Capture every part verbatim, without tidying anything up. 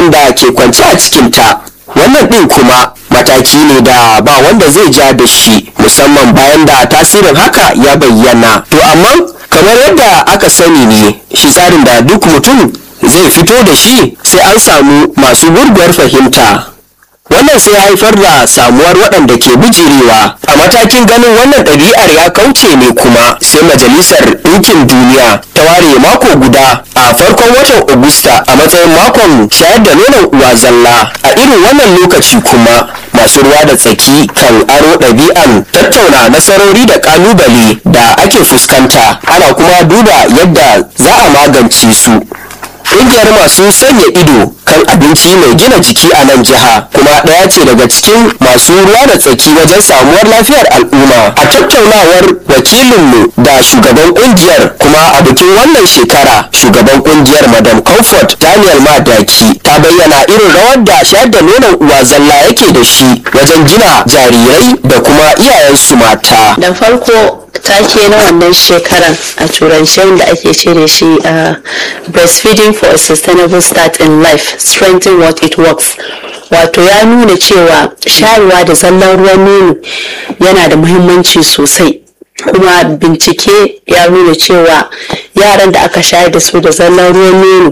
jaririn da ke kwance a cikinta. Wannan ɗin kuma mataki ne da ba wanda zai ja da shi, musamman bayan da tasirin haka ya bayyana. To amma kamar yadda aka sani ne, shi tsarin da duk mutum zai fito da shi sai an samu masu gurguwar fahimta. Wannan sai haifar da samuwar waɗanda ke bijirewa. A matakin ganin wannan ɗabi'ar ya kauce ne kuma sai majalisar ɗinkin duniya ta ware mako guda a farkon watan Agusta a matsayin makon shayar da nonon uwa zalla. A irin wannan lokaci kuma masu ruwa da tsaki kan aro ɗabi'an tattauna nasarori da ƙalubale da ake fuskanta, ana kuma duba yadda za a magance su. Ƙungiyar masu sanya ido kan abinci mai gina jiki a nan jiha kuma ɗaya ce daga cikin masu ruwa da tsaki wajen samuwar lafiyar al'umma. A tattaunawar wakilinmu da shugaban ƙungiyar kuma a bikin wannan shekara, shugaban ƙungiyar Madam Comfort Daniel Madaki ta bayyana irin rawar da shayar da nonon uwa zalla yake da shi wajen gina jarirai da kuma iyayensu mata. Da farko take na wannan shekaran a turance da ake ce da shi a breastfeeding for a sustainable start in life, strengthen what it works. Wato ya nuna cewa shayarwa da zallan ruwan nono yana da muhimmanci sosai, kuma bincike ya nuna cewa yaran da aka shayar da su da zallan ruwan nono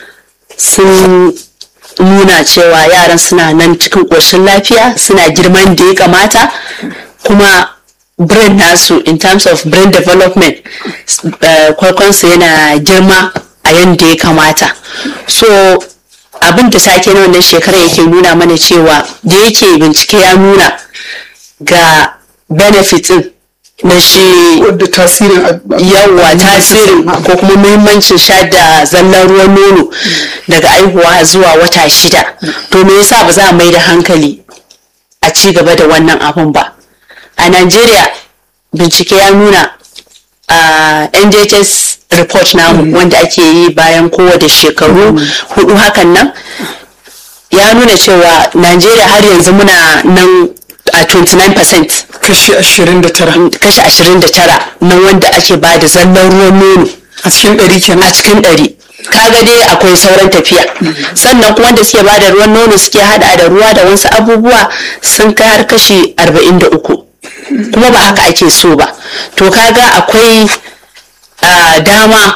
sun nuna cewa yaran suna nan cikin ƙoshin lafiya, suna girman da ya kamata, kuma brain nasu in terms of brain development kwakwansu yana girma a yadda ya kamata. So abin da take na wannan shekara yake nuna mana cewa da yake bincike ya nuna ga benefitin na shi wadda tasirin yawa tasirin ko kuma muhimmancin sha da zallan ruwan nono daga aihuwa zuwa wata shida. To me yasa ba za a mai da hankali a ci gaba da wannan abun ba? A Najeriya bincike ya nuna a N D H S report namu wanda ake yi bayan kowace shekaru hudu hakan nan ya nuna cewa Najeriya har yanzu muna nan a twenty-nine percent, kashi ashirin da tara kashi ashirin da tara na wanda ake ba da zallan ruwan nono a cikin ɗari kenan. a cikin ɗari. Kaga dai akwai sauran tafiya. Sannan kuma wanda suke ba da ruwan nono suke hada da ruwa da wasu abubuwa sun kai har kashi arba'in da uku, kuma ba haka ake so ba. To kaga akwai dama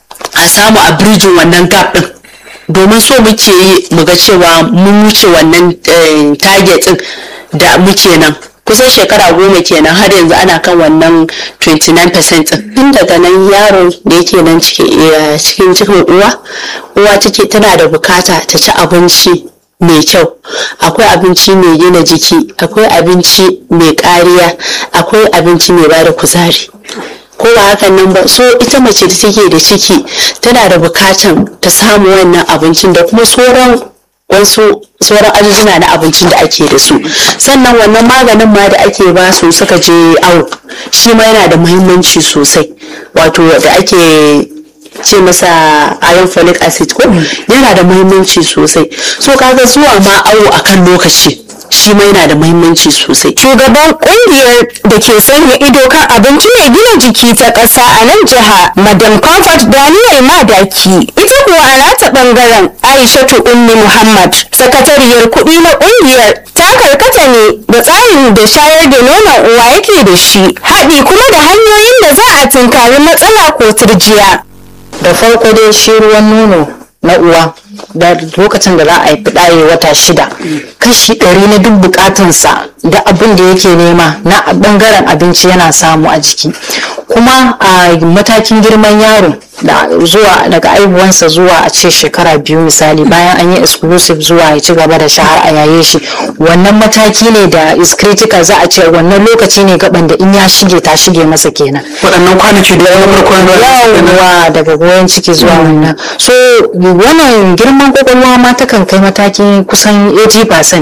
a samu a bridging wannan gap din, domin so muke yi muga cewa mun wuce wannan target din da muke nan kusan shekara goma kenan har yanzu ana kan wannan twenty-nine percent din. Tun daga nan yaro da yake nan cikin cikin uwa uwa take tana da bukata ta ci abinci mai kyau, akwai abinci mai gina jiki, akwai abinci mai kariya, akwai abinci mai bada kuzari, ko ba hakan nan ba. So ita mace da take da ciki tana da bukatan ta samu wannan abincin da kuma sauran wasu sauran aljuna na abincin da ake da su. Sannan wannan maganin ma da ake ba su suka je awo shi ma yana da muhimmanci sosai, wato da ake ce masa iron folic acid ko yana da muhimmanci sosai. So kaga zuwa ma awo akan lokaci shi ma yana da muhimmanci sosai. Shugaban kungiyar da ke sanya ido kan abinci mai gina jiki ta ƙasa a nan jiha, Madam Comfort Daniel Madaki, ita kuwa a nata bangaren Aishatu Ummi Muhammad, sakatariyar kuɗi na kungiyar, ta karkata ne da tsarin da shayar da nonon uwa yake da shi, haɗi kuma da hanyoyin da za a tunkari matsala ko turjiya. Da farko dai shi ruwan nono na uwa da lokacin da za a yi fiɗaye wata shida, kashi ɗari na duk bukatunsa da abin da yake nema na ɓangaren abinci yana samu a jiki. Kuma a matakin girman yaro da zuwa daga aihuwansa zuwa a ce shekara biyu misali, bayan an yi exclusive zuwa ya ci gaba da shahar a yaye shi, wannan mataki ne da is critical, za a ce wannan lokaci ne gaban da in ya shige ta shige masa kenan. Waɗannan kwanaki da yawan farkon yawa daga goyon ciki zuwa wannan. So wannan girman kwakwalwa ma takan kai mataki kusan eighty percent,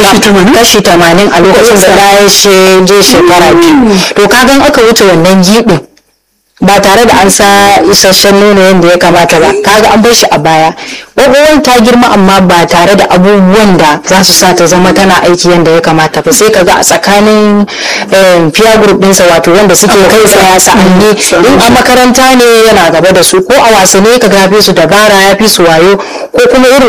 kashi tamanin a lokacin da ya je shekara biyu. To kagan aka wuce wannan giɓin ba tare da an sa isasshen nono yadda ya kamata ba, kaga an bar shi a baya. Kwakwalwar ta girma amma ba tare da abubuwan da za su sa ta zama tana aiki yadda ya kamata ba, sai kaga a tsakanin peer group ɗinsa, wato wanda suke kai tsaya sa'anni, in a makaranta ne yana gaba da su, ko a wasanni kaga ya fi su dabara ya fi su wayo, ko kuma irin